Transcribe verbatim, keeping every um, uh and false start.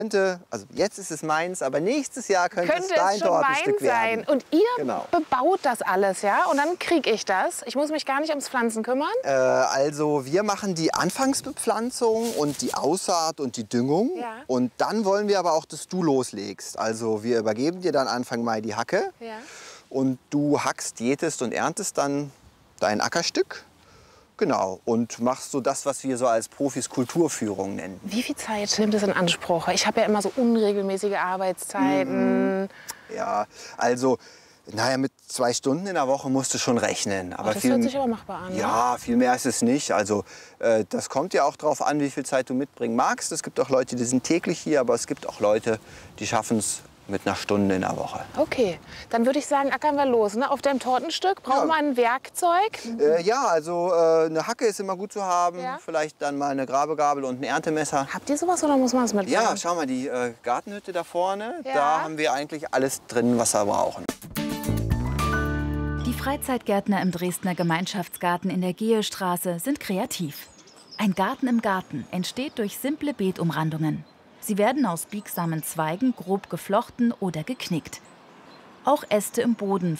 Also jetzt ist es meins, aber nächstes Jahr könnte, Könnte es dein es schon Tortenstück mein sein. werden. Und ihr Genau. bebaut das alles, ja? Und dann kriege ich das. Ich muss mich gar nicht ums Pflanzen kümmern. Äh, also wir machen die Anfangsbepflanzung und die Aussaat und die Düngung. Ja. Und dann wollen wir aber auch, dass du loslegst. Also wir übergeben dir dann Anfang Mai die Hacke. Ja. Und du hackst, jätest und erntest dann dein Ackerstück. Genau, und machst so das, was wir so als Profis Kulturführung nennen. Wie viel Zeit nimmt es in Anspruch? Ich habe ja immer so unregelmäßige Arbeitszeiten. Mhm. Ja, also, naja, mit zwei Stunden in der Woche musst du schon rechnen. Aber Oh, das viel, hört sich aber machbar an. ja, viel mehr ist es nicht. Also, äh, das kommt ja auch darauf an, wie viel Zeit du mitbringen magst. Es gibt auch Leute, die sind täglich hier, aber es gibt auch Leute, die schaffen es mit einer Stunde in der Woche. Okay, dann würde ich sagen, ackern wir los. Ne? Auf deinem Tortenstück brauchen wir Ja. ein Werkzeug. Äh, ja, also äh, eine Hacke ist immer gut zu haben. Ja. Vielleicht dann mal eine Grabegabel und ein Erntemesser. Habt ihr sowas oder muss man es mitbringen? Ja, schau mal, die äh, Gartenhütte da vorne, Ja. da haben wir eigentlich alles drin, was wir brauchen. Die Freizeitgärtner im Dresdner Gemeinschaftsgarten in der Gehestraße sind kreativ. Ein Garten im Garten entsteht durch simple Beetumrandungen. Sie werden aus biegsamen Zweigen grob geflochten oder geknickt. Auch Äste im Boden